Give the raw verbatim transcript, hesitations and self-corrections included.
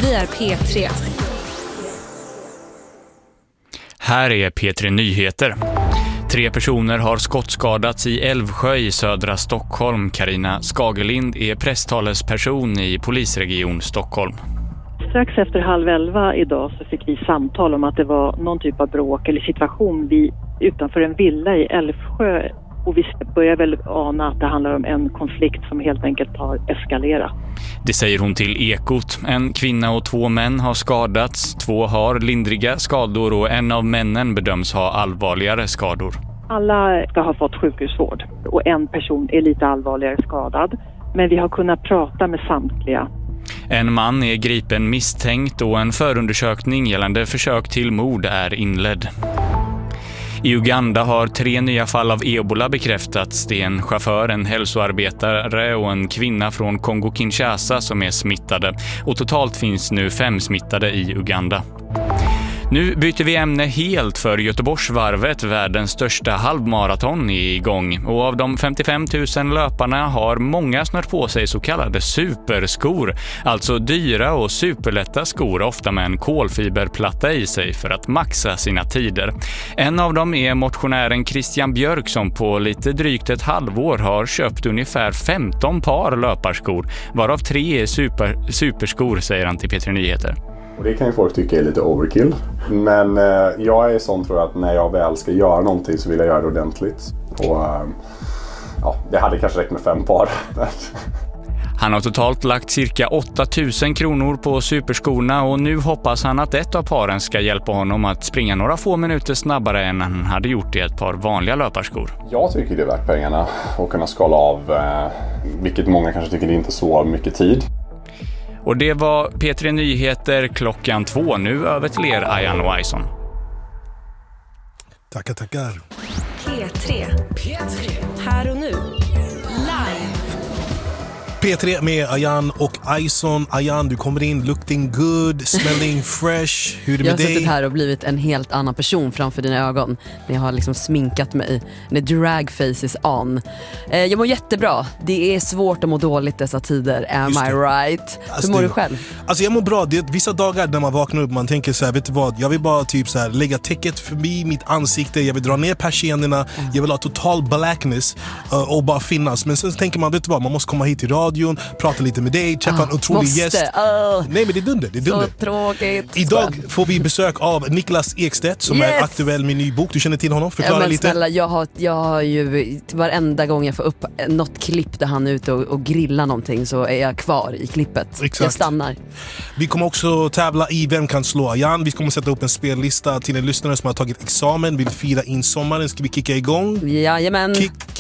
Vi är P tre. Här är P tre Nyheter. Tre personer har skottskadats i Älvsjö i södra Stockholm. Carina Skagerlind är presstalesperson i polisregion Stockholm. Strax efter halv elva idag så fick vi samtal om att det var någon typ av bråk eller situation vid, utanför en villa i Älvsjö. Och vi börjar väl ana att det handlar om en konflikt som helt enkelt har eskalerat. Det säger hon till Ekot. En kvinna och två män har skadats. Två har lindriga skador och en av männen bedöms ha allvarligare skador. Alla ska ha fått sjukhusvård och en person är lite allvarligare skadad. Men vi har kunnat prata med samtliga. En man är gripen misstänkt och en förundersökning gällande försök till mord är inledd. I Uganda har tre nya fall av ebola bekräftats. Det är en chaufför, en hälsoarbetare och en kvinna från Kongo-Kinshasa som är smittade. Och totalt finns nu fem smittade i Uganda. Nu byter vi ämne helt för Göteborgsvarvet, världens största halvmaraton är igång. Och av de femtiofem tusen löparna har många snört på sig så kallade superskor. Alltså dyra och superlätta skor, ofta med en kolfiberplatta i sig för att maxa sina tider. En av dem är motionären Christian Björk som på lite drygt ett halvår har köpt ungefär femton par löparskor. Varav tre är super, superskor, säger han till P tre Nyheter. Och det kan ju folk tycka är lite overkill. Men eh, jag är sån, tror jag, att när jag väl ska göra någonting så vill jag göra det ordentligt. Och eh, ja, det hade kanske räckt med fem par. Han har totalt lagt cirka åtta tusen kronor på superskorna och nu hoppas han att ett av paren ska hjälpa honom att springa några få minuter snabbare än han hade gjort i ett par vanliga löparskor. Jag tycker det är värt pengarna och kunna skala av, eh, vilket många kanske tycker det är inte så mycket tid. Och det var P tre Nyheter klockan två. Nu över till er, Ayan och Aison. Tackar, tackar. P tre. P tre. Här och nu. Live. P tre med Ayan och Aison. Ayan, du kommer in looking good, smelling fresh. Hur är det med dig? Jag har dig? suttit här och blivit en helt annan person framför dina ögon när jag har liksom sminkat mig. När drag face is on. Eh, jag mår jättebra. Det är svårt att må dåligt dessa tider. Am I right? Alltså, Hur mår det, du själv? Alltså jag mår bra. Det är vissa dagar när man vaknar upp man tänker så här, vet du vad? Jag vill bara typ så här lägga täcket förbi mitt ansikte. Jag vill dra ner persiennerna. Mm. Jag vill ha total blackness uh, och bara finnas. Men sen tänker man, vet du vad? Man måste komma hit till radio. Prata lite med dig, träffa oh, en otrolig måste. gäst. Oh. Nej, men det är dunder, det är dunder. Så tråkigt. Idag får vi besök av Niklas Ekstedt som yes. är aktuell med ny bok. Du känner till honom? Förklara ja, men lite. Snälla, jag har, jag har ju varenda gång jag får upp något klipp där han är ute och, och grillar någonting så är jag kvar i klippet. Exakt. Jag stannar. Vi kommer också tävla i Vem kan slå Ayan. Vi kommer sätta upp en spellista till en lyssnare som har tagit examen, vill fira in sommaren. Ska vi kicka igång? Jajamän. Kick.